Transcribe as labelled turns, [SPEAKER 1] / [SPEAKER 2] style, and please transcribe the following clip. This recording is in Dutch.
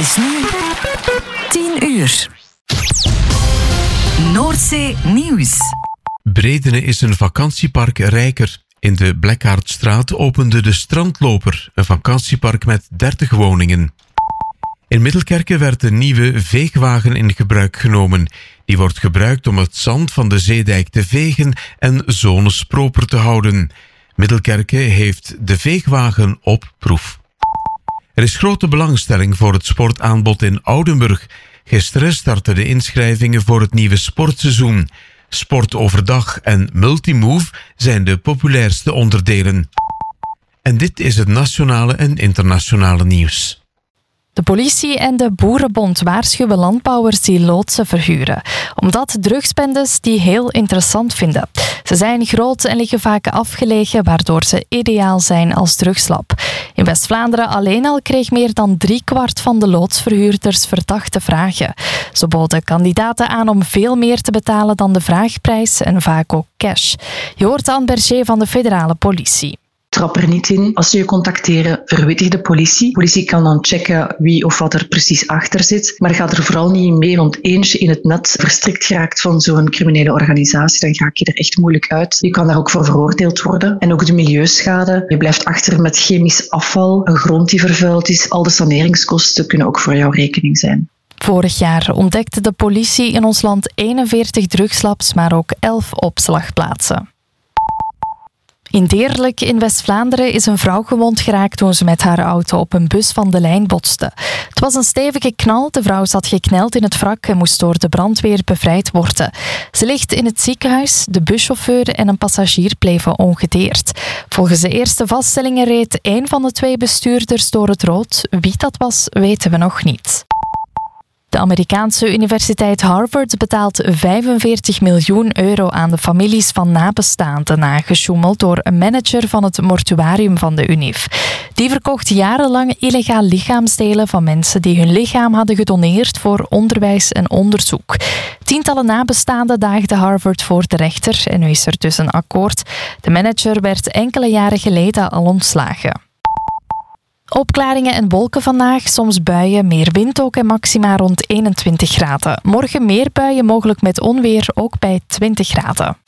[SPEAKER 1] is nu 10 uur. Noordzee Nieuws.
[SPEAKER 2] Bredene is een vakantiepark rijker. In de Blekkaardstraat opende de Strandloper, een vakantiepark met 30 woningen. In Middelkerke werd een nieuwe veegwagen in gebruik genomen. Die wordt gebruikt om het zand van de zeedijk te vegen en zones proper te houden. Middelkerke heeft de veegwagen op proef. Er is grote belangstelling voor het sportaanbod in Oudenburg. Gisteren startten de inschrijvingen voor het nieuwe sportseizoen. Sport overdag en multimove zijn de populairste onderdelen. En dit is het nationale en internationale nieuws.
[SPEAKER 3] De politie en de Boerenbond waarschuwen landbouwers die loodsen verhuren, omdat drugsbendes die heel interessant vinden. Ze zijn groot en liggen vaak afgelegen, waardoor ze ideaal zijn als drugslab. In West-Vlaanderen alleen al kreeg meer dan 3/4 van de loodsverhuurders verdachte vragen. Ze boden kandidaten aan om veel meer te betalen dan de vraagprijs en vaak ook cash. Je hoort Anne Berger van de federale politie.
[SPEAKER 4] Trap er niet in. Als ze je contacteren, verwittig de politie. De politie kan dan checken wie of wat er precies achter zit. Maar ga er vooral niet in mee, want eens je in het net verstrikt geraakt van zo'n criminele organisatie, dan raak je er echt moeilijk uit. Je kan daar ook voor veroordeeld worden. En ook de milieuschade. Je blijft achter met chemisch afval, een grond die vervuild is. Al de saneringskosten kunnen ook voor jouw rekening zijn.
[SPEAKER 3] Vorig jaar ontdekte de politie in ons land 41 drugslabs, maar ook 11 opslagplaatsen. In Deerlijk in West-Vlaanderen is een vrouw gewond geraakt toen ze met haar auto op een bus van de lijn botste. Het was een stevige knal, de vrouw zat gekneld in het wrak en moest door de brandweer bevrijd worden. Ze ligt in het ziekenhuis, de buschauffeur en een passagier bleven ongedeerd. Volgens de eerste vaststellingen reed 1 van de 2 bestuurders door het rood. Wie dat was, weten we nog niet. De Amerikaanse universiteit Harvard betaalt 45 miljoen euro aan de families van nabestaanden nagesjoemeld door een manager van het mortuarium van de UNIF. Die verkocht jarenlang illegaal lichaamsdelen van mensen die hun lichaam hadden gedoneerd voor onderwijs en onderzoek. Tientallen nabestaanden daagden Harvard voor de rechter en nu is er dus een akkoord. De manager werd enkele jaren geleden al ontslagen. Opklaringen en wolken vandaag, soms buien, meer wind ook en maxima rond 21 graden. Morgen meer buien, mogelijk met onweer, ook bij 20 graden.